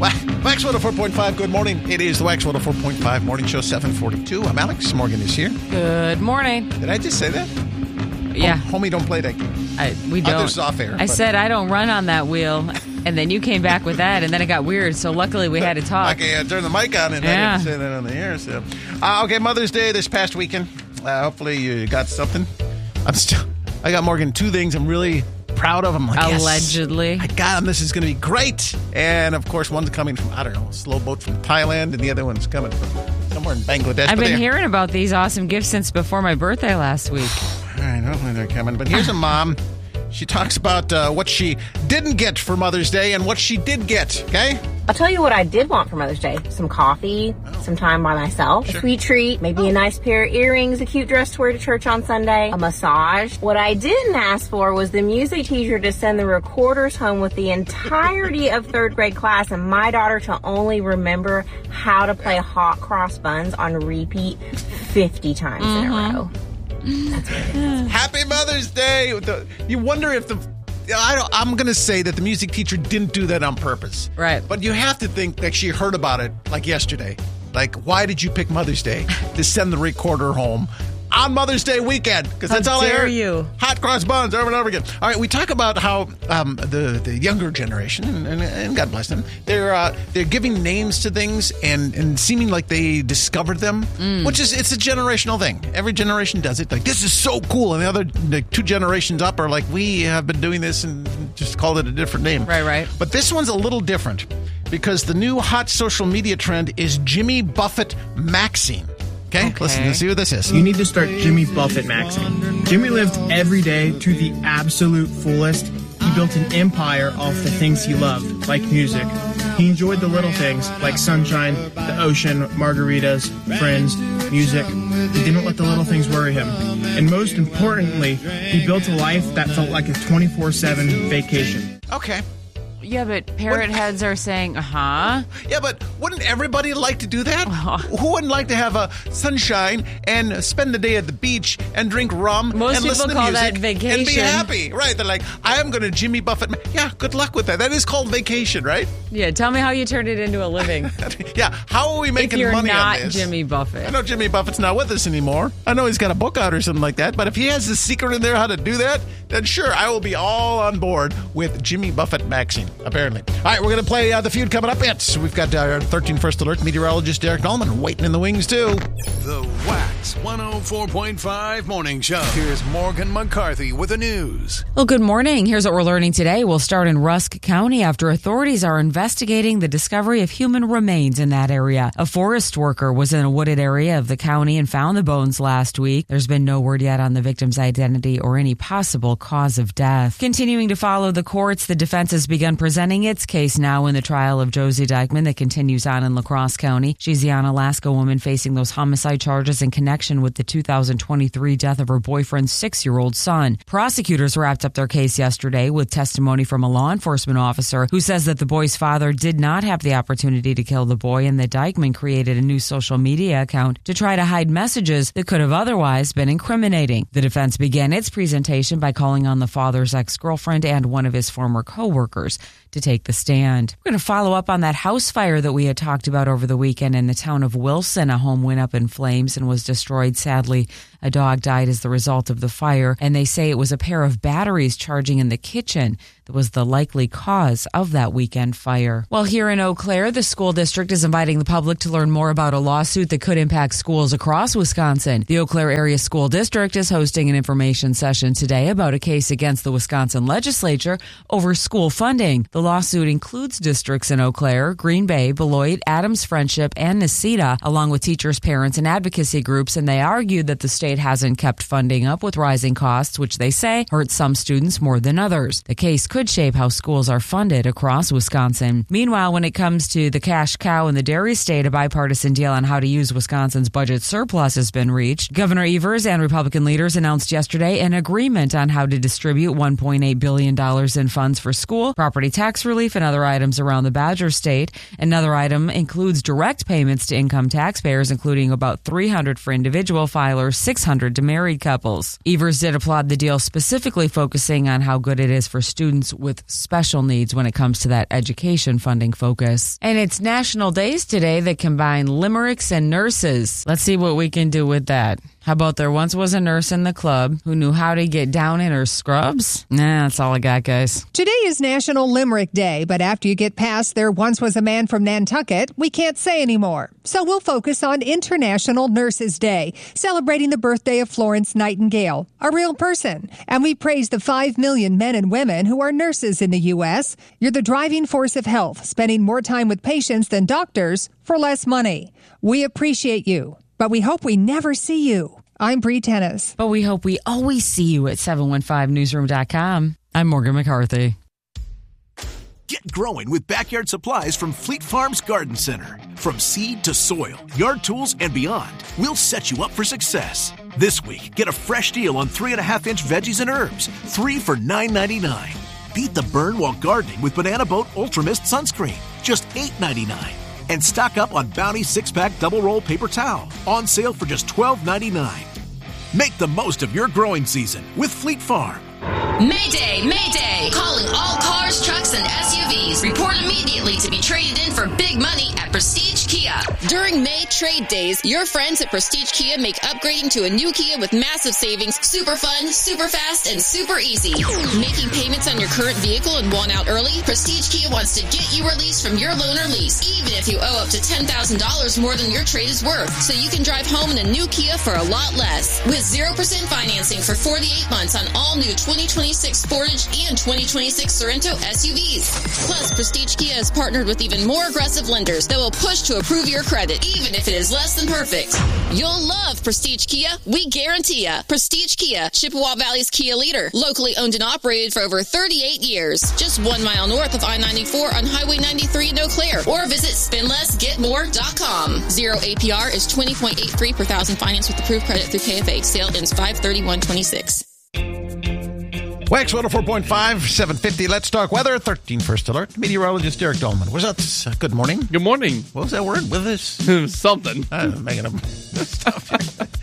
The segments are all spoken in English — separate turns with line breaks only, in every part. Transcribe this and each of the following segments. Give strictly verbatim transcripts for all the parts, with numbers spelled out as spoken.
Wax one oh four point five, good morning. It is the Wax one oh four point five Morning Show, seven forty-two. I'm Alex. Morgan is here.
Good morning.
Did I just say that?
Yeah.
Hom- homie, don't play that game.
I, we don't.
Uh, this is off air.
I
but-
said I don't run on that wheel, and then you came back with that, and then it got weird, so luckily we had to talk.
Okay, I turned the mic on and
Yeah.
I didn't say that on the air. So, uh, okay, Mother's Day this past weekend. Uh, hopefully you got something. I'm still. I got Morgan two things I'm really proud of. I'm like, yes,
Allegedly.
I got him. This is going to be great. And of course, one's coming from I don't know, a slow boat from Thailand, and the other one's coming from somewhere in Bangladesh.
I've
But
been
they-
hearing about these awesome gifts since before my birthday last week.
I know when they're coming, but here's a mom. She talks about uh, what she didn't get for Mother's Day and what she did get, okay?
I'll tell you what I did want for Mother's Day. Some coffee, some time by myself,
Sure.
a sweet treat, maybe a nice pair of earrings, a cute dress to wear to church on Sunday, a massage. What I didn't ask for was the music teacher to send the recorders home with the entirety of third grade class and my daughter to only remember how to play hot cross buns on repeat fifty times in a row. That's what it is.
Happy Mother's Day! The- You wonder if the... I don't, I'm going to say that the music teacher didn't do that on purpose.
Right.
But you have to think that she heard about it like yesterday. Like, why did you pick Mother's Day to send the recorder home on Mother's Day weekend? Because
How
that's all I
dare
heard.
you.
Hot cross buns over and over again. All right, we talk about how um, the the younger generation, and, and, and God bless them, they're uh, they're giving names to things and, and seeming like they discovered them,
Mm.
which is it's a generational thing. Every generation does it. Like, this is so cool, and the other the two generations up are like, we have been doing this and just called it a different name.
Right, right.
But this one's a little different because the new hot social media trend is Jimmy Buffett Maxine. Okay,
Okay.
listen, let's see what this is.
You need to start Jimmy Buffett maxing. Jimmy lived every day to the absolute fullest. He built an empire off the things he loved, like music. He enjoyed the little things, like sunshine, the ocean, margaritas, friends, music. He didn't let the little things worry him. And most importantly, he built a life that felt like a twenty-four seven vacation.
Okay.
Yeah, but parrot heads are saying, uh-huh.
Yeah, but wouldn't everybody like to do that? Who wouldn't like to have a sunshine and spend the day at the beach and drink rum
Most
and listen to
people call
music
that vacation.
and be happy? Right? They're like, I am going to Jimmy Buffett. Ma-" Yeah, good luck with that. That is called vacation, right?
Yeah, tell me how you turned it into a living.
Yeah. How are we
if
making
you're
money
not
on this?
Jimmy Buffett.
I know Jimmy Buffett's not with us anymore. I know he's got a book out or something like that. But if he has the secret in there how to do that, then sure, I will be all on board with Jimmy Buffett Maxine, apparently. All right, we're going to play uh, The Feud coming up. It's, we've got our thirteen First Alert meteorologist Derek Dahlman waiting in the wings, too.
The Wax one oh four point five Morning Show. Here's Morgan McCarthy with the news.
Well, good morning. Here's what we're learning today. We'll start in Rusk County after authorities are investigating the discovery of human remains in that area. A forest worker was in a wooded area of the county and found the bones last week. There's been no word yet on the victim's identity or any possible cause of death. Continuing to follow the courts, the defense has begun presenting its case now in the trial of Josie Dykeman that continues on in La Crosse County. She's the Onalaska woman facing those homicide charges in connection with the two thousand twenty-three death of her boyfriend's six-year-old son. Prosecutors wrapped up their case yesterday with testimony from a law enforcement officer who says that the boy's father did not have the opportunity to kill the boy and that Dykeman created a new social media account to try to hide messages that could have otherwise been incriminating. The defense began its presentation by calling on the father's ex-girlfriend and one of his former co-workers to take the stand. We're going to follow up on that house fire that we had talked about over the weekend in the town of Wilson. A home went up in flames and was destroyed. Sadly, a dog died as the result of the fire, and they say it was a pair of batteries charging in the kitchen that was the likely cause of that weekend fire. Well, here in Eau Claire, the school district is inviting the public to learn more about a lawsuit that could impact schools across Wisconsin. The Eau Claire Area School District is hosting an information session today about a case against the Wisconsin legislature over school funding. The lawsuit includes districts in Eau Claire, Green Bay, Beloit, Adams Friendship, and Necedah, along with teachers, parents, and advocacy groups, and they argued that the state hasn't kept funding up with rising costs, which they say hurt some students more than others. The case could shape how schools are funded across Wisconsin. Meanwhile, when it comes to the cash cow in the dairy state, a bipartisan deal on how to use Wisconsin's budget surplus has been reached. Governor Evers and Republican leaders announced yesterday an agreement on how to distribute one point eight billion dollars in funds for school, property tax tax relief and other items around the Badger State. Another item includes direct payments to income taxpayers, including about three hundred for individual filers, six hundred to married couples. Evers did applaud the deal, specifically focusing on how good it is for students with special needs when it comes to that education funding focus. And it's national days today that combine limericks and nurses. Let's see what we can do with that. How about there once was a nurse in the club who knew how to get down in her scrubs? Nah, that's all I got, guys.
Today is National Limerick Day, but after you get past there once was a man from Nantucket, we can't say anymore. So we'll focus on International Nurses Day, celebrating the birthday of Florence Nightingale, a real person. And we praise the five million men and women who are nurses in the U S. You're the driving force of health, spending more time with patients than doctors for less money. We appreciate you, but we hope we never see you. I'm Bree Tennis.
But we hope we always see you at seven one five newsroom dot com. I'm Morgan McCarthy.
Get growing with backyard supplies from Fleet Farms Garden Center. From seed to soil, yard tools, and beyond, we'll set you up for success. This week, get a fresh deal on three and a half inch veggies and herbs, three for nine ninety-nine. Beat the burn while gardening with Banana Boat Ultra Mist sunscreen, just eight ninety-nine. And stock up on Bounty six-pack double roll paper towel, on sale for just twelve ninety-nine. Make the most of your growing season with Fleet Farm.
Mayday, Mayday! Calling all cars, trucks, and S U Vs. Report immediately to be traded in for big money at Prestige Kia. During May Trade Days, your friends at Prestige Kia make upgrading to a new Kia with massive savings super fun, super fast, and super easy. Making payments on your current vehicle and want out early? Prestige Kia wants to get you released from your loan or lease, even if you owe up to ten thousand dollars more than your trade is worth, so you can drive home in a new Kia for a lot less. With zero percent financing for forty-eight months on all new twenty twenty-six Sportage and twenty twenty-six Sorento S U Vs. Plus, Prestige Kia has partnered with even more aggressive lenders that will push to approve your credit, even if it is less than perfect. You'll love Prestige Kia. We guarantee ya. Prestige Kia, Chippewa Valley's Kia leader. Locally owned and operated for over thirty-eight years. Just one mile north of I ninety-four on Highway ninety-three in Eau Claire. Or visit spend less get more dot com. Zero A P R is twenty point eight three per thousand finance with approved credit through K F A. Sale ends five thirty-one twenty-six.
Wax one oh four point five, seven fifty. Let's talk weather. thirteen First Alert. Meteorologist Derek Dolman. What's that? Uh, good morning.
Good morning.
What was that word? With this?
Something.
I'm making up stuff.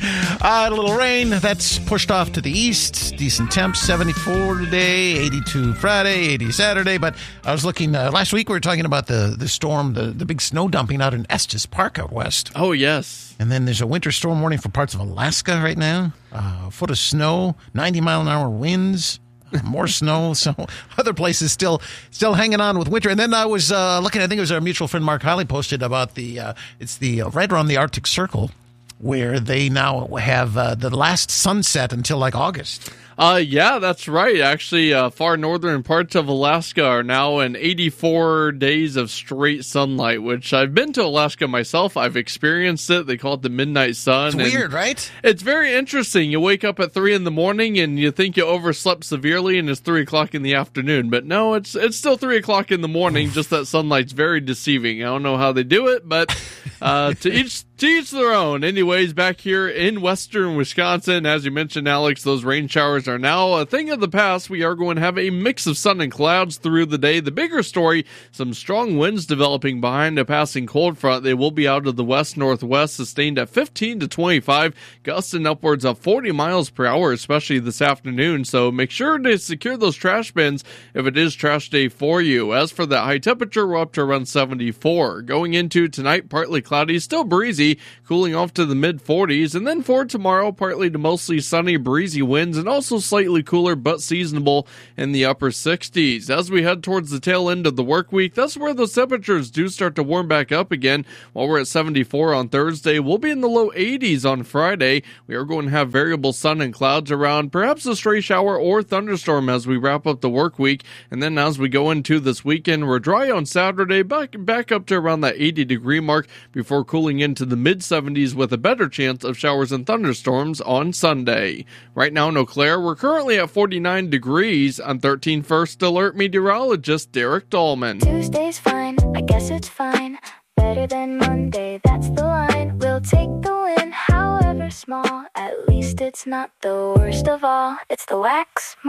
uh, a little rain. That's pushed off to the east. Decent temps. seventy-four today. eighty-two Friday. eighty Saturday. But I was looking uh, last week. We were talking about the, the storm, the, the big snow dumping out in Estes Park out west.
Oh, yes.
And then there's a winter storm warning for parts of Alaska right now. Uh, a foot of snow. ninety mile an hour winds. More snow, so other places still still hanging on with winter. And then I was uh, looking, I think it was our mutual friend Mark Holly posted about the, uh, it's the uh, right around the Arctic Circle, where they now have uh, the last sunset until like August.
Uh, yeah, that's right. Actually, uh, far northern parts of Alaska are now in eighty-four days of straight sunlight, which I've been to Alaska myself. I've experienced it. They call it the midnight sun.
It's weird, right?
It's very interesting. You wake up at three in the morning and you think you overslept severely and it's three o'clock in the afternoon. But no, it's it's still three o'clock in the morning, just that sunlight's very deceiving. I don't know how they do it, but uh, to each to each their own. Anyways, back here in western Wisconsin, as you mentioned, Alex, those rain showers are now a thing of the past. We are going to have a mix of sun and clouds through the day. The bigger story, some strong winds developing behind a passing cold front. They will be out of the west-northwest, sustained at fifteen to twenty-five, gusting upwards of forty miles per hour, especially this afternoon. So make sure to secure those trash bins if it is trash day for you. As for that high temperature, we're up to around seventy-four. Going into tonight, partly cloudy, still breezy, cooling off to the mid forties. And then for tomorrow, partly to mostly sunny, breezy winds, and also slightly cooler but seasonable in the upper sixties. As we head towards the tail end of the work week, that's where those temperatures do start to warm back up again. While we're at seventy-four on Thursday, we'll be in the low eighties on Friday. We are going to have variable sun and clouds around, perhaps a stray shower or thunderstorm as we wrap up the work week. And then as we go into this weekend, we're dry on Saturday, back, back up to around that eighty degree mark before cooling into the mid seventies with a better chance of showers and thunderstorms on Sunday. Right now in Eau Claire, we're currently at forty-nine degrees. I'm thirteen First Alert meteorologist Derek Dolman.
Tuesday's fine, I guess it's fine. Better than Monday, that's the line. We'll take the win, however small. At least it's not the worst of all. It's the Wax